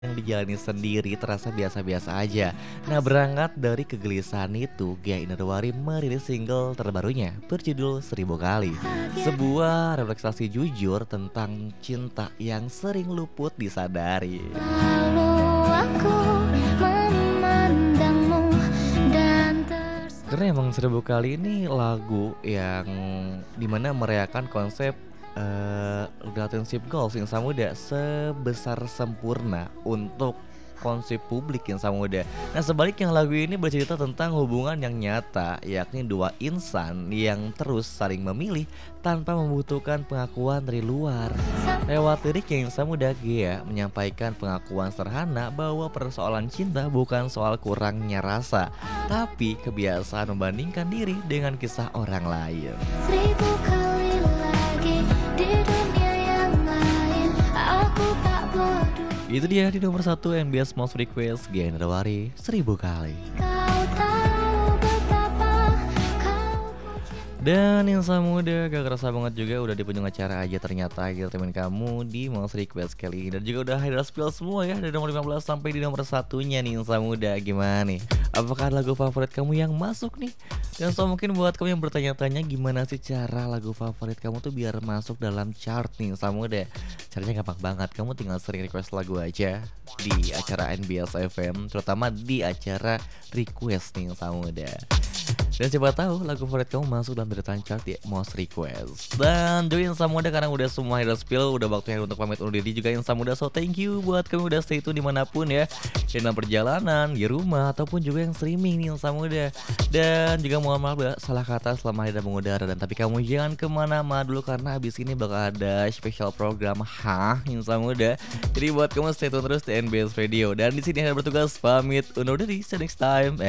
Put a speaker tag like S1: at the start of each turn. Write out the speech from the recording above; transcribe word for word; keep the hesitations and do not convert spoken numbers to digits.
S1: yang dijalani sendiri terasa biasa-biasa aja. Nah, berangkat dari kegelisahan itu, Gia Inderwari merilis single terbarunya berjudul Seribu Kali. Sebuah refleksasi jujur tentang cinta yang sering luput disadari.
S2: Lalu aku memandangmu dan
S1: Karena emang Seribu Kali ini lagu yang dimana merayakan konsep eh relationship goals Insan Muda sebesar sempurna untuk konsep publik Insan Muda. Nah, sebaliknya lagu ini bercerita tentang hubungan yang nyata, yakni dua insan yang terus saling memilih tanpa membutuhkan pengakuan dari luar. Lewat liriknya Insan Muda, Gia menyampaikan pengakuan sederhana bahwa persoalan cinta bukan soal kurangnya rasa, tapi kebiasaan membandingkan diri dengan kisah orang lain.
S2: seribu kali lagi di dunia yang lain aku tak bodoh.
S1: Itu dia di nomor satu N B S Most Request Gia Inderwari Seribu Kali.
S2: Kau tahu betapa kau
S1: Dan Insan Muda, gak kerasa banget juga udah di penjung acara aja ternyata akhir temen kamu di Most Request kali ini. Dan juga udah Hydra Spill semua ya, dari nomor lima belas sampai di nomor satunya nih Insan Muda. Gimana nih? Apakah ada lagu favorit kamu yang masuk nih? Dan so mungkin buat kamu yang bertanya-tanya gimana sih cara lagu favorit kamu tuh biar masuk dalam chart nih Insan Muda. Caranya gampang banget, kamu tinggal sering request lagu aja di acara N B S F M, terutama di acara request nih Insan Muda. Dan siapa tahu lagu favorit kamu masuk dalam deretan chart di Most Request. Dan join Insan Muda karena udah semua Hydra Spill, udah waktunya untuk pamit undur diri juga Insan Muda. So thank you buat kamu udah stay tune dimanapun ya, dalam perjalanan, di rumah, ataupun juga yang streaming nih Insan Muda. Dan juga mohon maaf ya, salah kata selama Hydra mengudara. Dan tapi kamu jangan kemana-mana dulu karena abis ini bakal ada special program Hah Insan Muda. Jadi buat kamu stay tune terus di N B S Radio. Dan di sini Hydra bertugas pamit undur diri. See you next time.